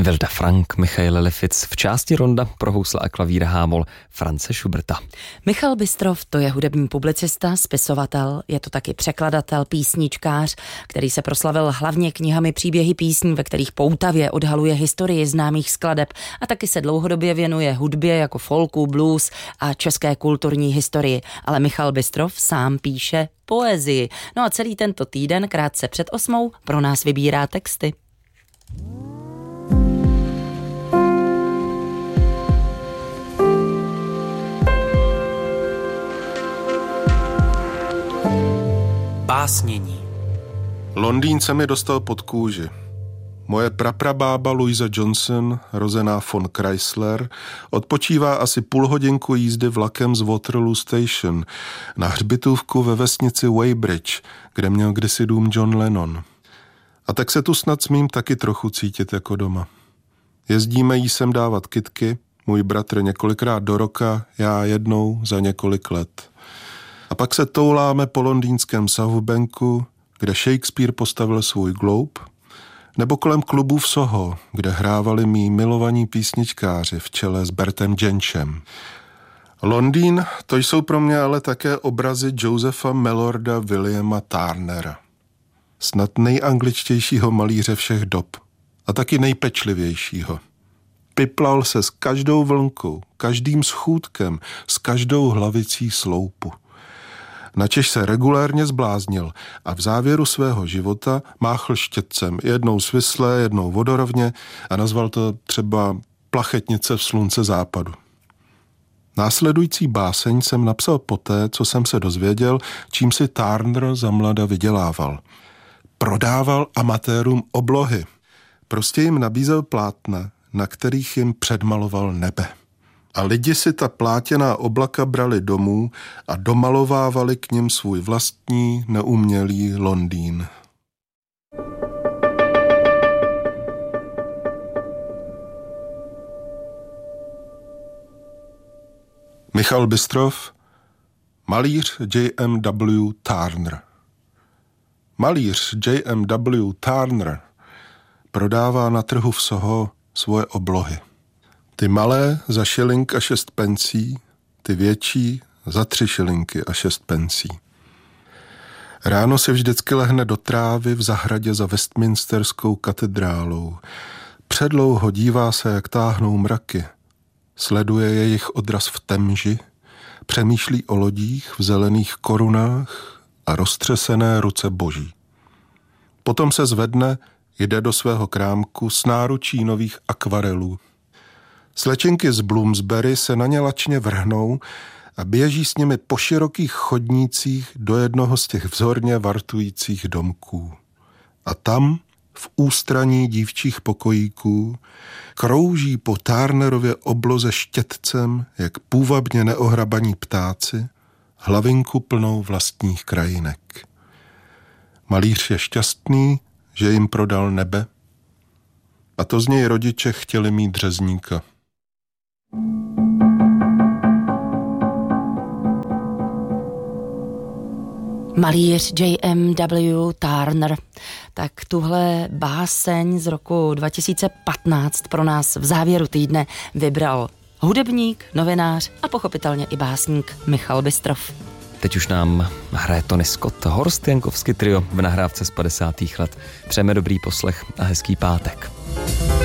Vilda Frank, Michail Lefic, v části ronda pro housle a klavír hámol Franze Schuberta. Michal Bystrov, to je hudební publicista, spisovatel, je to taky překladatel, písničkář, který se proslavil hlavně knihami Příběhy písní, ve kterých poutavě odhaluje historii známých skladeb a taky se dlouhodobě věnuje hudbě jako folku, blues a české kulturní historii. Ale Michal Bystrov sám píše poezii. No a celý tento týden krátce před 8 pro nás vybírá texty. Básnění. Londýn se mi dostal pod kůži. Moje praprabába Louisa Johnson, rozená von Chrysler, odpočívá asi půl hodinku jízdy vlakem z Waterloo Station na hřbitovku ve vesnici Weybridge, kde měl kdysi dům John Lennon. A tak se tu snad smím taky trochu cítit jako doma. Jezdíme jí sem dávat kytky, můj bratr několikrát do roka, já jednou za několik let. A pak se touláme po londýnském Southbanku, kde Shakespeare postavil svůj Globe, nebo kolem klubů v Soho, kde hrávali mý milovaní písničkáři v čele s Bertem Jenchem. Londýn, to jsou pro mě ale také obrazy Josepha Mellorda Williama Turnera. Snad nejangličtějšího malíře všech dob a taky nejpečlivějšího. Piplal se s každou vlnkou, každým schůdkem, s každou hlavicí sloupu. Načež se regulérně zbláznil a v závěru svého života máchl štětcem, jednou svisle, jednou vodorovně a nazval to třeba Plachetnice v slunce západu. Následující báseň jsem napsal poté, co jsem se dozvěděl, čím si Turner za mlada vydělával. Prodával amatérům oblohy. Prostě jim nabízel plátna, na kterých jim předmaloval nebe. A lidi si ta plátěná oblaka brali domů a domalovávali k nim svůj vlastní neumělý Londýn. Michal Bystrov, malíř J.M.W. Turner. Malíř J.M.W. Turner prodává na trhu v Soho svoje oblohy. Ty malé za šiling a 6 pencí, ty větší za 3 šilinky a 6 pencí. Ráno se vždycky lehne do trávy v zahradě za Westminsterskou katedrálou. Předlouho dívá se, jak táhnou mraky. Sleduje jejich odraz v temži, přemýšlí o lodích v zelených korunách a roztřesené ruce boží. Potom se zvedne, jde do svého krámku s náručí nových akvarelů. Slečinky z Bloomsbury se na ně lačně vrhnou a běží s nimi po širokých chodnících do jednoho z těch vzorně vartujících domků. A tam, v ústraní dívčích pokojíků, krouží po Turnerově obloze štětcem, jak půvabně neohrabaní ptáci, hlavinku plnou vlastních krajinek. Malíř je šťastný, že jim prodal nebe, a to z něj rodiče chtěli mít řezníka. Malíř J.M.W. Turner. Tak tuhle báseň z roku 2015 pro nás v závěru týdne vybral hudebník, novinář a pochopitelně i básník Michal Bystrov. Teď už nám hraje Tony Scott, Horst Jankovský trio v nahrávce z 50. let. Přejeme dobrý poslech a hezký pátek.